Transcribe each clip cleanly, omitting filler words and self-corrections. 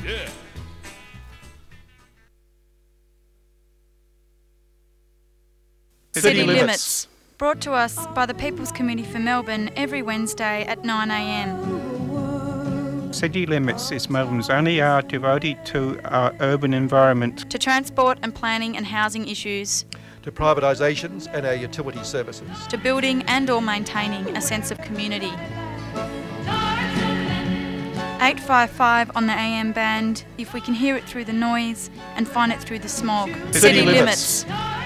Yeah. City Limits, brought to us by the People's Committee for Melbourne every Wednesday at 9 a.m. City Limits is Melbourne's only hour devoted to our urban environment, To transport and planning and housing issues, to privatisations and our utility services. to building and or maintaining a sense of community. 855 on the AM band, if we can hear it through the noise and find it through the smog. City Limits.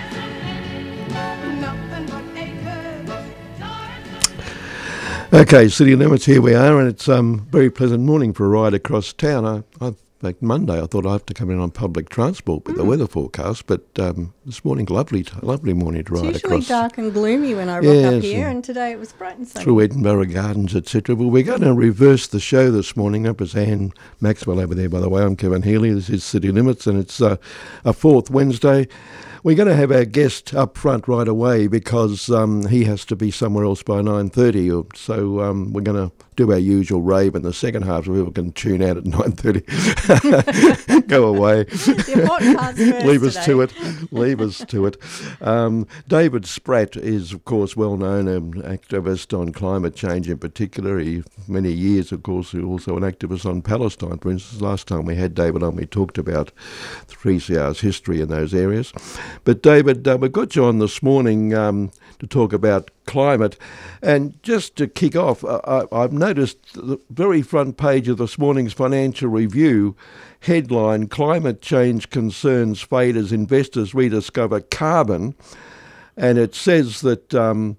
Okay, City Limits, here we are, and it's a very pleasant morning for a ride across town. Like Monday, I thought I'd have to come in on public transport with the weather forecast, but this morning, lovely morning to ride It's usually across. dark and gloomy when I rock Yes, up here, and today it was bright and sunny. Through Edinburgh Gardens, etc. Well, we're going to reverse the show this morning. That was Anne Maxwell over there, by the way. I'm Kevin Healy. This is City Limits, and it's a fourth Wednesday. We're going to have our guest up front right away because he has to be somewhere else by 9:30. So we're going to do our usual rave in the second half so people can tune out at 9:30. Go away. The podcast first Leave us today. to it. Leave us to it. David Spratt is, of course, well known, an activist on climate change in particular. He, many years, of course, also an activist on Palestine, for instance. Last time we had David on, we talked about 3CR's history in those areas. But David, we've got you on this morning to talk about climate. And just to kick off, I've noticed the very front page of this morning's Financial Review headline, Climate Change Concerns Fade as Investors Rediscover Carbon. And it says that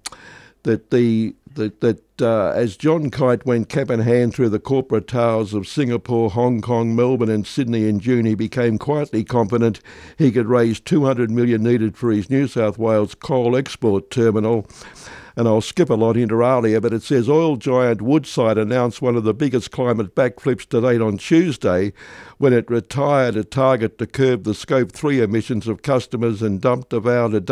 as John Kite went cap in hand through the corporate towers of Singapore, Hong Kong, Melbourne and Sydney in June, he became quietly confident he could raise $200 million needed for his New South Wales coal export terminal. And I'll skip a lot inter alia, but it says oil giant Woodside announced one of the biggest climate backflips to date on Tuesday when it retired a target to curb the Scope 3 emissions of customers and dumped a vow to